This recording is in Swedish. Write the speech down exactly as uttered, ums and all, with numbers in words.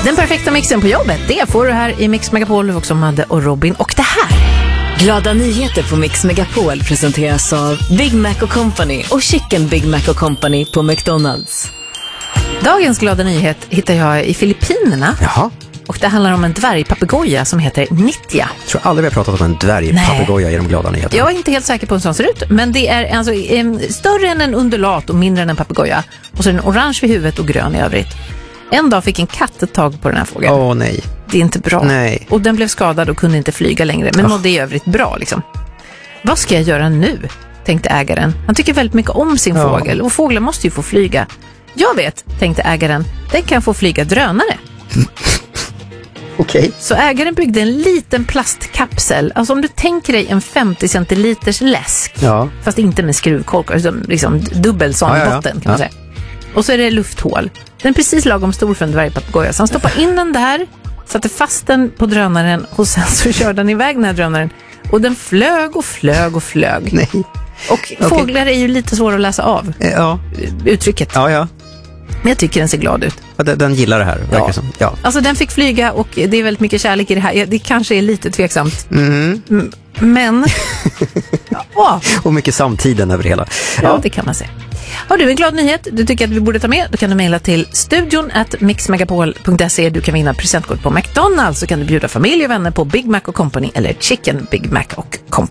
Den perfekta mixen på jobbet, det får du här i Mix Megapol, också Madde och Robin. Och det här. Glada nyheter på Mix Megapol presenteras av Big Mac och Company och Chicken Big Mac och Company på McDonald's. Dagens glada nyhet hittar jag i Filippinerna. Jaha. Och det handlar om en dvärgpapegoja som heter Nitya. Jag tror aldrig vi har pratat om en dvärgpapegoja i de glada nyheterna. Jag är inte helt säker på hur en sån ser ut, men det är alltså en, större än en undulat och mindre än en papegoja. Och så är den orange vid huvudet och grön i övrigt. En dag fick en katt ett tag på den här fågeln. Åh nej. Det är inte bra. Nej. Och den blev skadad och kunde inte flyga längre, men oh. mådde i övrigt bra liksom. Vad ska jag göra nu? Tänkte ägaren. Han tycker väldigt mycket om sin ja. fågel och fåglar måste ju få flyga. Jag vet, tänkte ägaren, den kan få flyga drönare. Okej. Okay. Så ägaren byggde en liten plastkapsel. Alltså om du tänker dig en femtio centiliters läsk. Ja. Fast inte med skruvkorkar, liksom, liksom dubbel sån ja, ja, ja. botten kan man ja. säga. Och så är det lufthål. Den är precis lagom stor för en dvärgpapegoja. Så han stoppar in den där, satte fast den på drönaren och sen så körde den iväg den här drönaren. Och den flög och flög och flög. Nej. Och okay. fåglar är ju lite svåra att läsa av. Ja. Uttrycket. Ja, ja. Men jag tycker den ser glad ut. Ja, den, den gillar det här, verkar ja. som. Ja. Alltså den fick flyga och det är väldigt mycket kärlek i det här. Det kanske är lite tveksamt. Mm. M- men... ja. Och mycket samtiden över det hela. Ja, ja, det kan man säga. Har du en glad nyhet du tycker att vi borde ta med, då kan du mejla till studion at mixmegapol punkt se. Du kan vinna presentkort på McDonald's, så kan du bjuda familj och vänner på Big Mac och Company eller Chicken Big Mac och Company.